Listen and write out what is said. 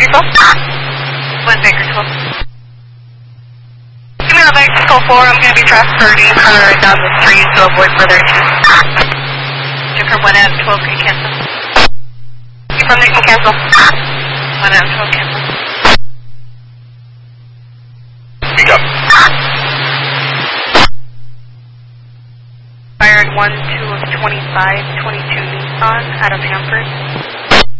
Bakersfield. With Bakersfield. Give me the Bakersfield 4. I'm going to be transferring her down the street to avoid further issues. Different 1 out of 12, can you cancel? From Nick, cancel. 1 out of 12, cancel. Pick up. Fired 1-2 of 25, 22 Nissan out of Hanford.